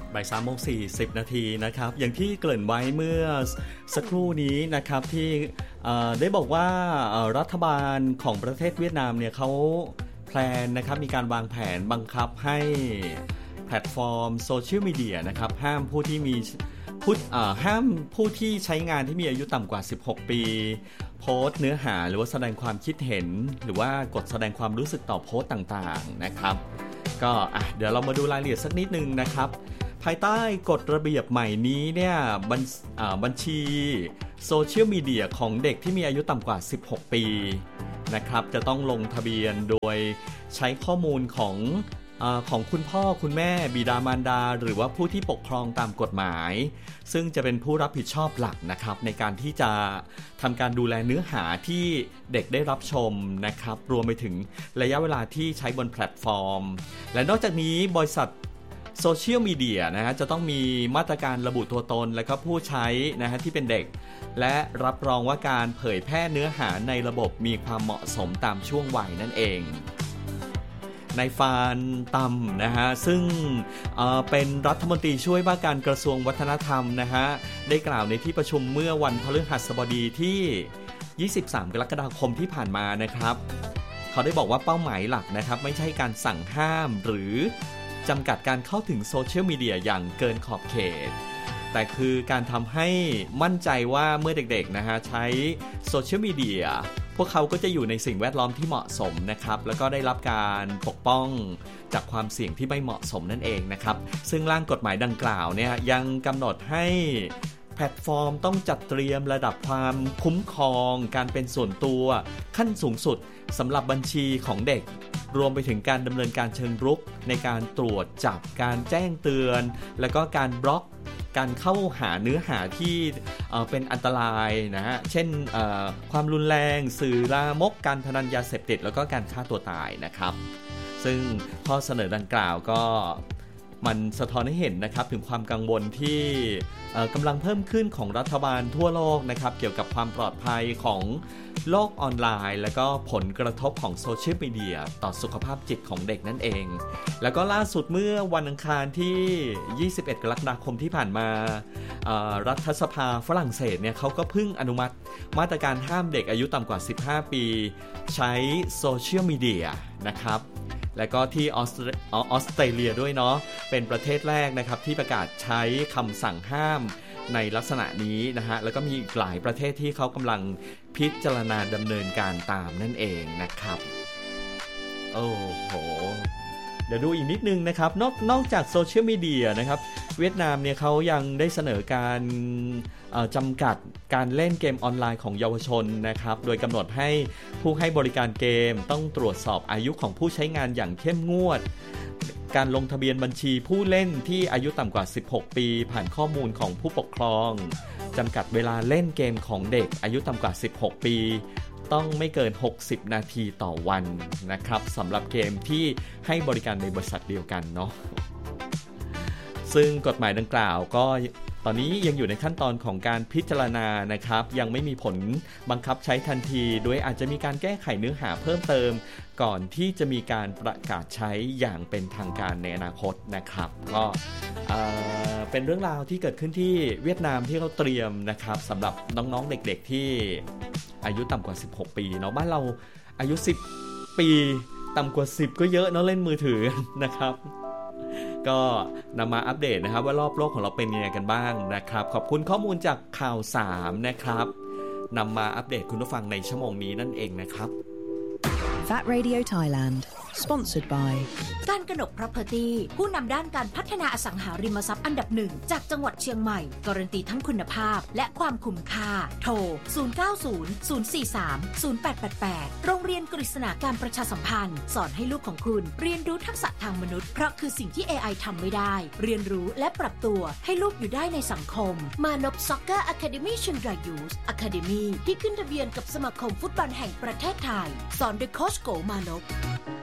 บ่าย3:40 นาทีนะครับอย่างที่เกริ่นไว้เมื่อสักครู่นี้นะครับที่ได้บอกว่ารัฐบาลของประเทศเวียดนามเนี่ยเขาแพลนนะครับมีการวางแผนบังคับให้แพลตฟอร์มโซเชียลมีเดียนะครับห้ามผู้ที่ใช้งานที่มีอายุต่ำกว่า16 ปีโพสต์เนื้อหาหรือว่าแสดงความคิดเห็นหรือว่ากดแสดงความรู้สึกต่อโพสต์ต่างๆนะครับก็เดี๋ยวเรามาดูรายละเอียดสักนิดนึงนะครับภายใต้กฎระเบียบใหม่นี้เนี่ยบัญชีโซเชียลมีเดียของเด็กที่มีอายุต่ำกว่า16 ปีนะครับจะต้องลงทะเบียนโดยใช้ข้อมูลของคุณพ่อคุณแม่บิดามารดาหรือว่าผู้ที่ปกครองตามกฎหมายซึ่งจะเป็นผู้รับผิดชอบหลักนะครับในการที่จะทำการดูแลเนื้อหาที่เด็กได้รับชมนะครับรวมไปถึงระยะเวลาที่ใช้บนแพลตฟอร์มและนอกจากนี้บริษัทโซเชียลมีเดียนะฮะจะต้องมีมาตรการระบุตัวตนและก็ผู้ใช้นะฮะที่เป็นเด็กและรับรองว่าการเผยแพร่เนื้อหาในระบบมีความเหมาะสมตามช่วงวัยนั่นเองนายฟานตัมนะฮะซึ่งเป็นรัฐมนตรีช่วยว่าการกระทรวงวัฒนธรรมนะฮะได้กล่าวในที่ประชุมเมื่อวันพฤหัสบดีที่23 กรกฎาคมที่ผ่านมานะครับเขาได้บอกว่าเป้าหมายหลักนะครับไม่ใช่การสั่งห้ามหรือจำกัดการเข้าถึงโซเชียลมีเดียอย่างเกินขอบเขตแต่คือการทำให้มั่นใจว่าเมื่อเด็กๆนะฮะใช้โซเชียลมีเดียพวกเขาก็จะอยู่ในสิ่งแวดล้อมที่เหมาะสมนะครับแล้วก็ได้รับการปกป้องจากความเสี่ยงที่ไม่เหมาะสมนั่นเองนะครับซึ่งร่างกฎหมายดังกล่าวเนี่ยยังกำหนดให้แพลตฟอร์มต้องจัดเตรียมระดับความคุ้มครองการเป็นส่วนตัวขั้นสูงสุดสำหรับบัญชีของเด็กรวมไปถึงการดำเนินการเชิงรุกในการตรวจจับการแจ้งเตือนแล้วก็การบล็อกการเข้าหาเนื้อหาที่เป็นอันตรายนะฮะเช่นความรุนแรงสื่อลามกการพนันยาเสพติดแล้วก็การฆ่าตัวตายนะครับซึ่งข้อเสนอดังกล่าวก็มันสะท้อนให้เห็นนะครับถึงความกังวลที่กำลังเพิ่มขึ้นของรัฐบาลทั่วโลกนะครับเกี่ยวกับความปลอดภัยของโลกออนไลน์และก็ผลกระทบของโซเชียลมีเดียต่อสุขภาพจิตของเด็กนั่นเองแล้วก็ล่าสุดเมื่อวันอังคารที่21 กรกฎาคมที่ผ่านมารัฐสภาฝรั่งเศสเนี่ยเขาก็เพิ่งอนุมัติมาตรการห้ามเด็กอายุต่ำกว่า15 ปีใช้โซเชียลมีเดียนะครับและก็ที่ออสเตรเลียด้วยเนาะเป็นประเทศแรกนะครับที่ประกาศใช้คำสั่งห้ามในลักษณะนี้นะฮะแล้วก็มีอีกหลายประเทศที่เขากำลังพิจารณาดำเนินการตามนั่นเองนะครับโอ้โหเดี๋ยวดูอีกนิดนึงนะครับนอกจากโซเชียลมีเดียนะครับเวียดนามเนี่ยเขายังได้เสนอการจำกัดการเล่นเกมออนไลน์ของเยาวชนนะครับโดยกำหนดให้ผู้ให้บริการเกมต้องตรวจสอบอายุของผู้ใช้งานอย่างเข้มงวดการลงทะเบียนบัญชีผู้เล่นที่อายุต่ำกว่า16 ปีผ่านข้อมูลของผู้ปกครองจำกัดเวลาเล่นเกมของเด็กอายุต่ำกว่า16 ปีต้องไม่เกิน60 นาทีต่อวันนะครับสำหรับเกมที่ให้บริการในบริษัทเดียวกันเนาะซึ่งกฎหมายดังกล่าวก็ตอนนี้ยังอยู่ในขั้นตอนของการพิจารณานะครับยังไม่มีผลบังคับใช้ทันทีโดยอาจจะมีการแก้ไขเนื้อหาเพิ่มเติมก่อนที่จะมีการประกาศใช้อย่างเป็นทางการในอนาคตนะครับก็เป็นเรื่องราวที่เกิดขึ้นที่เวียดนามที่เขาเตรียมนะครับสำหรับน้องๆเด็กๆที่อายุต่ำกว่า16 ปีเนาะบ้านเราอายุ10 ปีต่ำกว่า10ก็เยอะเนาะเล่นมือถือนะครับก็นำมาอัปเดตนะครับว่ารอบโลกของเราเป็นยังไงกันบ้างนะครับขอบคุณข้อมูลจากข่าว3นะครับนำมาอัปเดตคุณผู้ฟังในชั่วโมงนี้นั่นเองนะครับ Fat Radio Thailand Sponsored by การกนก Property ผู้นำด้านการพัฒนาอสังหาริมทรัพย์อันดับหนึ่งจากจังหวัดเชียงใหม่การันตีทั้งคุณภาพและความคุ้มค่าโทร 0900430888 โรงเรียนกฤษณาการประชาสัมพันธ์สอนให้ลูกของคุณเรียนรู้ทักษะทางมนุษย์เพราะคือสิ่งที่ AI ทำไม่ได้เรียนรู้และปรับตัวให้ลูกอยู่ได้ในสังคมมานพ Soccer Academy เชียงราย Youth Academy ที่ขึ้นทะเบียนกับสมาคมฟุตบอลแห่งประเทศไทยสอนโดยโค้ชโกมานพ